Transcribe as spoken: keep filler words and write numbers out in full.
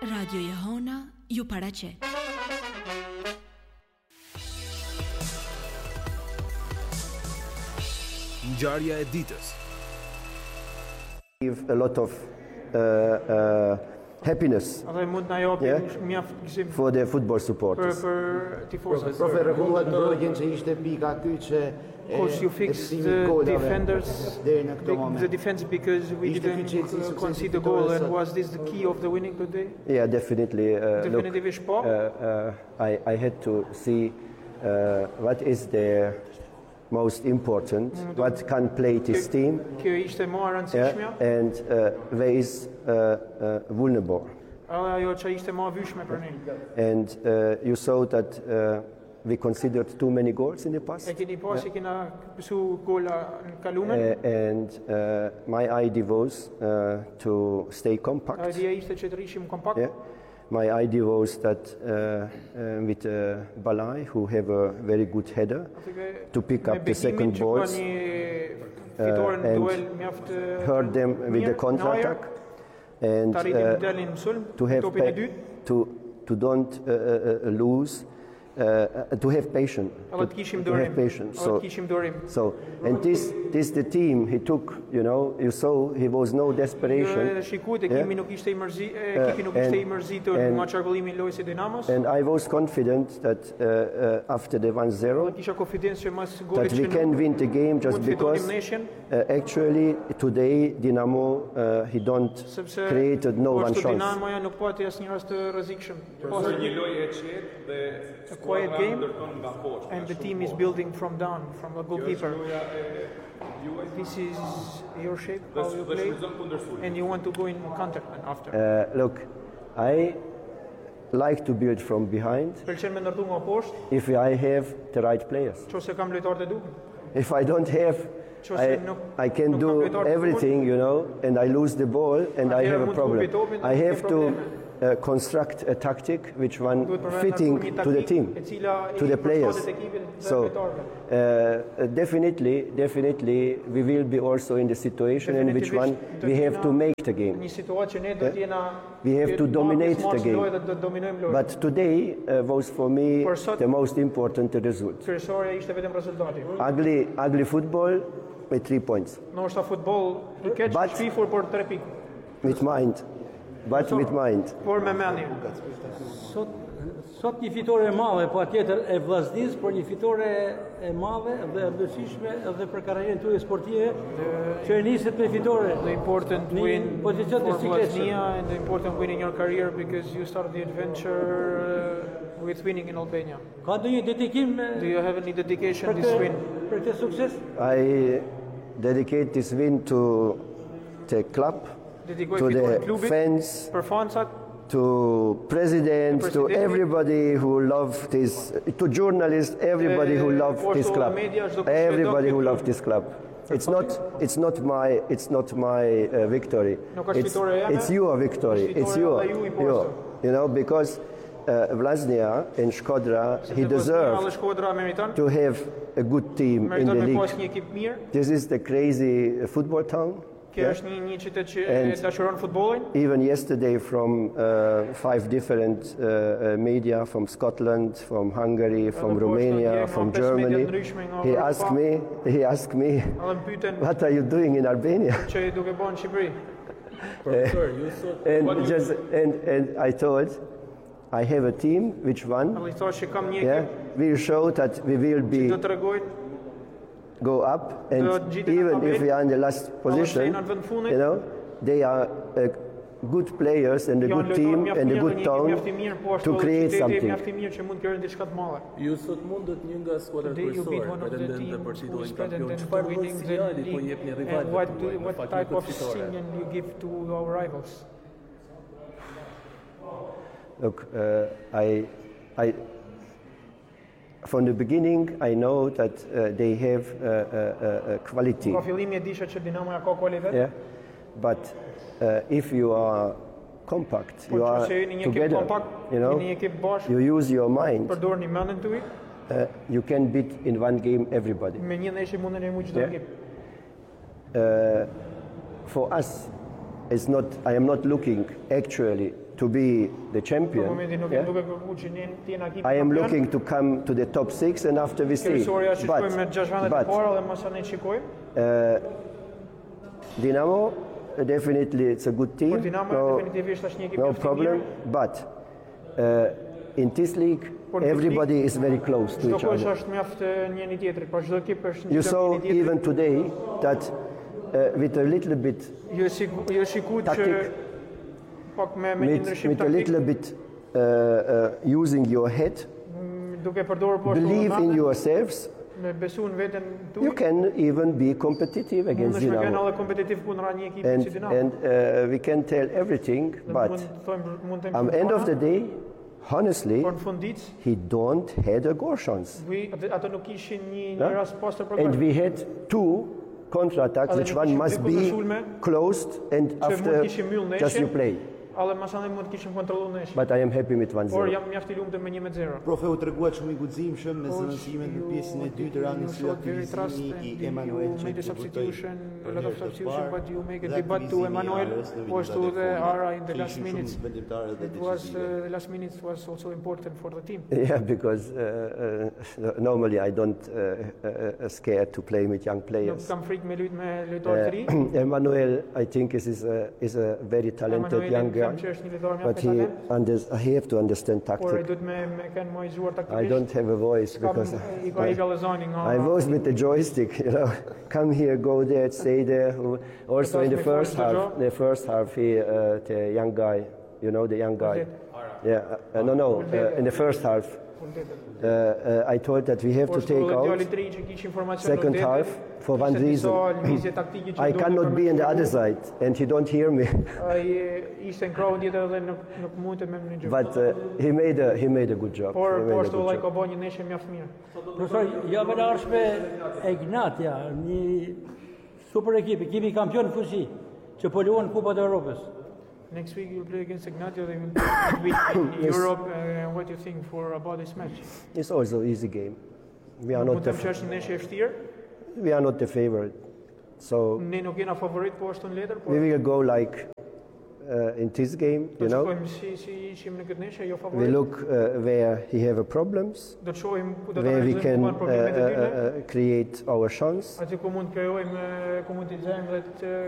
Radio Jehona ju paraqet. Ngjarja e ditës. Give a lot of uh, uh, happiness Dhe mund na japi Yeah. mjaft gëzim for the football për supporters. për tifozët. Profe, rregullat mbrojtjen që ishte pika aty që Course you fixed the defenders, the defense, because we didn't concede the goal, and was this the key of the winning today? Yeah, definitely. Uh, look, Definitivisht po. uh, uh, I, I had to see uh, what is the most important, what can play this team, Kjo ishte më e rëndësishme, yeah, and uh, where is uh, uh, vulnerable. edhe ajo që ishte më e vyshme për ne. And uh, you saw that uh, we considered too many goals in the past. E keni pas që kena pësu gola në kalumen, Uh, and uh, my idea was uh, to stay compact. idea ishte që të rishim kompakt. Yeah. My idea was that uh, uh, with uh, Balai, who have a very good header, to pick up the second balls, uh, and hurt them with the counter-attack, and uh, to have pa- to to don't uh, uh, lose, uh, to have patience, to, to have patience. So, so, and this this the team he took. You know, you saw he was no desperation. Yeah? And, and I was confident that uh, uh, after the one zero that we can win the game just because uh, actually today Dinamo uh, he don't created no one chance. A quiet game, and the team is building from down, from a goalkeeper. This is your shape, how you play, and you want to go in counter after. Uh, look, I like to build from behind Pëlqen me ndërtu nga poshtë, if I have the right players. nëse kam lojtarët e duhur. If I don't have, I, I can do everything, you know, and I lose the ball and I have a problem. I have to uh, construct a tactic which one fitting to the team, to the players. So uh, definitely, definitely we will be also in the situation in which one we have to make the game. We have to dominate the game. But today uh, was for me the most important result. Ugly, ugly football with three points. Ndoshta futboll i keq, But- shpifur por tre pikë. With mind. But with mind. Por me mendje. Sot, sot një fitore e madhe, po atjetër e vllaznis, por një fitore e madhe dhe e vlerësishme edhe për karrierën tuaj sportive, që e niset me fitore. The important Një win for pozicion të sikletshëm. Vllaznia, and the important win in your career because you started the adventure uh, with winning in Albania. Ka ndonjë dedikim Do you have any dedication për this këtë, win? për këtë sukses? I dedicate this win to the club, Dedikoj to fituar the klubit, fans, për fansat, to president, The to president. everybody who love this, to journalists, everybody who Eh, love this poshtu club, media, çdo kush që everybody do who këtë love klub. this club. It's not, it's not my, it's not my uh, victory. Nuk është It's, fitore jeme, it's your victory. është It's fitore your, dhe ju i your, poshtë. you know, because uh, Vllaznia and Shkodra, he deserved Dhe Shkodra meriton. to have a good team in Meriton the me pas league. një ekip mirë. This is the crazy uh, football town. Kjo Yeah. është një një qytet që And- e dashuron futbollin. Even yesterday from uh, five different uh, uh, media from Scotland, from Hungary, from po, Romania, është from nga pesë media Germany. ndryshme nga He Europa. asked me, he asked me, Edhe më pyeten what are you doing in Albania? që i duke bën në Shqipëri. And just and and I told, I have a team which won. Edhe i thash që kam një Yeah, ekip we'll show that we will që be do t'rregojnë go up, and Do gjiten even në if we are in the last position, në vend fundit. you know, they are uh, good players and a good team and a good town to create something. Mjaft i mirë që mund të krijojnë diçka të madhe. Ju sot mundët një nga skuadrat Today you beat kryesore, one of the pretendente team për who titullin is kampion. pretendent to Çfarë winning the sinjali po league, jepni and rivalëve what, tuaj me what fakt type një of fitore? signal you give to our rivals? Look, uh, I, I, from the beginning, I know that uh, they have uh, uh, uh, quality. Nga fillimi e disha që Dinamoja ka qualitet. Yeah, but uh, if you are compact, Po you are nëse jeni një ekip together. kompakt, You know, jeni një ekip bashkë, you use your mind. përdorni mendjen tuaj, Uh, you can beat in one game everybody. me një ndeshje mundeni me çdo Yeah. ekip. Uh, for us, it's not. I am not looking actually to be the Në champion. momentin nuk Yeah? jam duke kërkuar që ne të jena ekipi I am kampion. looking to come to the top six and after we see. Kryesorja që shkojmë me But, gjashtë vendet e but para dhe mos ne shikojmë. Dinamo, uh, definitely it's a good team. Por Dinamo No, definitivisht është një ekip no mjaft i problem. mirë. But uh, in this league, Por në këtë everybody is very close to Çdo each kush other. është mjaft e njëri tjetrit, por çdo ekip është një You klub saw njëri tjetrit. even today that uh, with a little bit, Ju e sigur, ju e shikuar që Taktik. pak me me një with, ndryshim with a taktik, little bit uh, uh, using your head, duke përdorur poshtë believe in yourselves, me besu në veten you tuaj. can even be competitive against Mundesh me qenë Dinamo. edhe kompetitiv kundra një ekipi And, si Dinamo. and uh, we can tell everything, Dhe but mund thojmë mund të at the end of the day, honestly, por në fundit he don't had a goal chance. vi ato nuk kishin një një Ja? rast pas të And përgojë. we had two counter-attacks, Edhe which nuk one kishim must dy be kundërshulme, closed and mund after kishim mbyll just ndeshjen. you play. Alle masane mund të kishim kontrolluar ndeshjen. But I am happy with one Por zero. jam mjaft i lumtur me një me zero. Profe u treguat shumë i guximshëm me Coach, zëvendësimin në you- pjesën e dytë you rani sy showed very trust aktivizimi and i you Emanuel made a që substitution, a lot of substitution, but you make a Dhe debut to aktivizimi i Emanuel, Arës në was to minutat e the fundit, Ara in the që last ishin shumë minutes. vendimtare dhe It was uh, decisive. the last minutes was also important for the team. Yeah, because uh, uh, normally I don't uh, uh, uh, scared to play with young Nuk players. kam frikë me lut me lojtarë të ri. Uh, Emmanuel, I think is, is, a, is a very talented Emanuel young kam guy, që është një lojtar but mjaft he, i talent, under, he have to understand por tactic. duhet me me kanë më izuar I taktikisht. don't have a voice Kam because i ka i gallëzoni nga I was with the joystick, you know, come here, go there, stay there. Also in the first half, the first half, he, uh, the young guy, you know, the young guy. Yeah, uh, no, no, uh, in the first half, uh, uh, I thought that we have to take out second half for one reason. I cannot be on the other side, and he don't hear me. Ai ishte në krahun tjetër dhe nuk nuk mundte me më gjë. But uh, he made a he made a good job. Por He made po a ashtu good vllai job. ka bënë një ndeshje mjaft mirë. Profesor, javën e ardhshme e Ignatja, një super ekip, ekipi kampion në fuqi, që po luan Kupat e Europës. Next week you'll play against Ignacio. They will beat in Europe. Uh, what do you think for about this match? It's also easy game. We are Mund not të the them që është një ndeshje e vështirë. we are not the favorite, so Ne nuk jena favorit po ashtu në letër, por we will go like uh, in this game, do you të know. shkojmë si si ishim në këtë ndeshje, jo We favorit. look uh, where he have a problems, Do të shohim ku do të where we analizojmë can ku uh, kanë problemet e tyre. uh, uh, create our chance. Aty ku mund të krijojmë, ku mund të nxjerrim dhe të